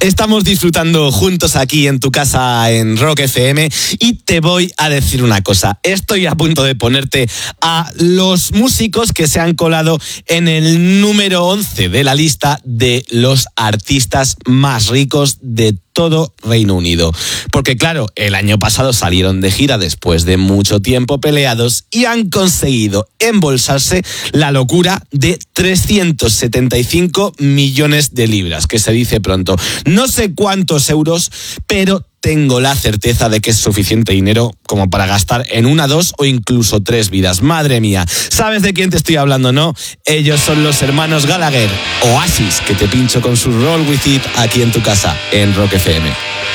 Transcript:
Estamos disfrutando juntos aquí en tu casa en Rock FM y te voy a decir una cosa. Estoy a punto de ponerte a los músicos que se han colado en el número 11 de la lista de los artistas más ricos de todo Reino Unido. Porque claro, el año pasado salieron de gira después de mucho tiempo peleados y han conseguido embolsarse la locura de 375 millones de libras, que se dice pronto. No sé cuántos euros, pero tengo la certeza de que es suficiente dinero como para gastar en 1, 2 o incluso 3 vidas. Madre mía, ¿sabes de quién te estoy hablando, no? Ellos son los hermanos Gallagher, Oasis, que te pincho con su Roll With It aquí en tu casa, en Rock FM.